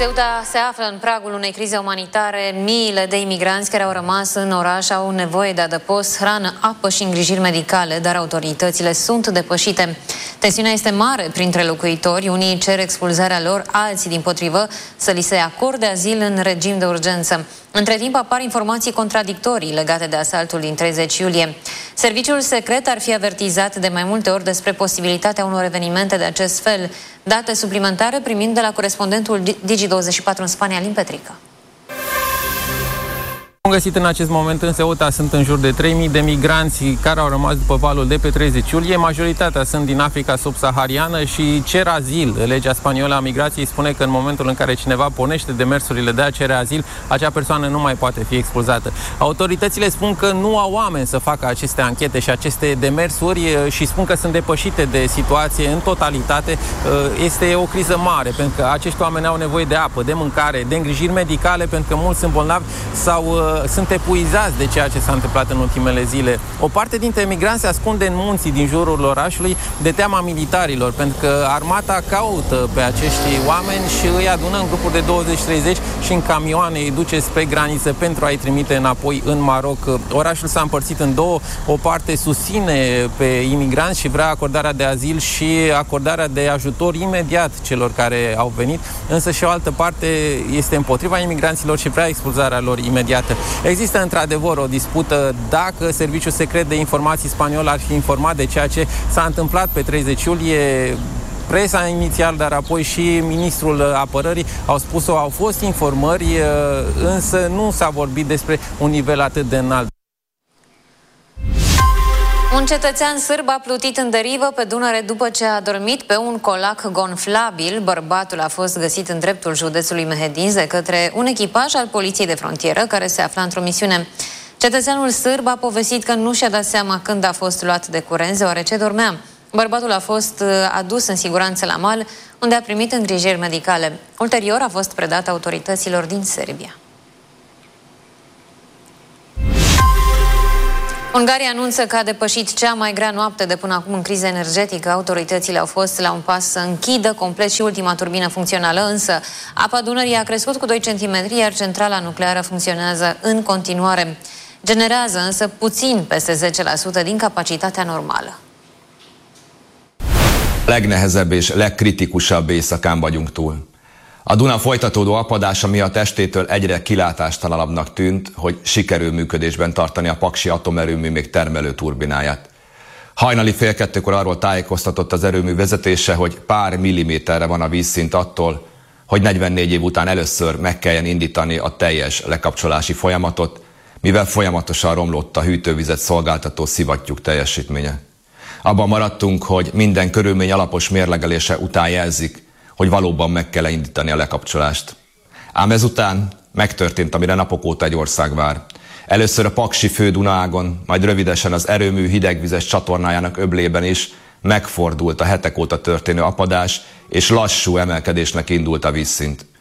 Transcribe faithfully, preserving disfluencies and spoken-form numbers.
Ceuta se află în pragul unei crize umanitare. Miile de imigranți care au rămas în oraș au nevoie de adăpost, hrană, apă și îngrijiri medicale, dar autoritățile sunt depășite. Tensiunea este mare printre locuitori. Unii cer expulzarea lor, alții, dimpotrivă, să li se acorde azil în regim de urgență. Între timp apar informații contradictorii legate de asaltul din treizeci iulie. Serviciul secret ar fi avertizat de mai multe ori despre posibilitatea unor evenimente de acest fel. Date suplimentare primind de la corespondentul Digi douăzeci și patru în Spania, Alin Petrică. Am găsit în acest moment în Ceuta sunt în jur de trei mii de migranți care au rămas după valul de pe treizeci iulie. Majoritatea sunt din Africa subsahariană și cer azil. Legea spaniolă a migrației spune că în momentul în care cineva pornește demersurile de a cere azil, acea persoană nu mai poate fi expulzată. Autoritățile spun că nu au oameni să facă aceste anchete și aceste demersuri și spun că sunt depășite de situație în totalitate. Este o criză mare pentru că acești oameni au nevoie de apă, de mâncare, de îngrijiri medicale pentru că mulți sunt bolnavi sau sunt epuizați de ceea ce s-a întâmplat în ultimele zile. O parte dintre migranți se ascunde în munții din jurul orașului de teama militarilor, pentru că armata caută pe acești oameni și îi adună în grupuri de douăzeci treizeci și în camioane îi duce spre graniță pentru a-i trimite înapoi în Maroc. Orașul s-a împărțit în două. O parte susține pe imigranți și vrea acordarea de azil și acordarea de ajutor imediat celor care au venit, însă și o altă parte este împotriva imigranților și vrea expulzarea lor imediată. Există într-adevăr o dispută dacă Serviciul Secret de Informații spaniol ar fi informat de ceea ce s-a întâmplat pe treizeci iulie. Presa inițial, dar apoi și ministrul apărării au spus-o, au fost informări, însă nu s-a vorbit despre un nivel atât de înalt. Un cetățean sârb a plutit în derivă pe Dunăre după ce a dormit pe un colac gonflabil. Bărbatul a fost găsit în dreptul județului Mehedinți de către un echipaj al Poliției de Frontieră care se afla într-o misiune. Cetățeanul sârb a povestit că nu și-a dat seama când a fost luat de curent, deoarece dormea. Bărbatul a fost adus în siguranță la mal, unde a primit îngrijiri medicale. Ulterior a fost predat autorităților din Serbia. Ungaria anunță că a depășit cea mai grea noapte de până acum în criză energetică. Autoritățile au fost la un pas să închidă complet și ultima turbină funcțională, însă apa Dunării a crescut cu doi centimetri, iar centrala nucleară funcționează în continuare. Generează însă puțin peste zece la sută din capacitatea normală. Legnehezebb és legkritikusabb éjszakán vagyunk túl. A Duna folytatódó apadása miatt estétől egyre kilátástalanabbnak tűnt, hogy sikerül működésben tartani a Paksi atomerőmű még termelő turbináját. Hajnali fél kettőkor arról tájékoztatott az erőmű vezetése, hogy pár milliméterre van a vízszint attól, hogy negyvennégy év után először meg kelljen indítani a teljes lekapcsolási folyamatot, mivel folyamatosan romlott a hűtővizet szolgáltató szivattyúk teljesítménye. Abban maradtunk, hogy minden körülmény alapos mérlegelése után jelzik, hogy valóban meg kell indítani a lekapcsolást. Ám ezután megtörtént, amire napok óta egy ország vár. Először a Paksi fő Dunaágon, majd rövidesen az erőmű hidegvizes csatornájának öblében is megfordult a hetek óta történő apadás, és lassú emelkedésnek indult a vízszint.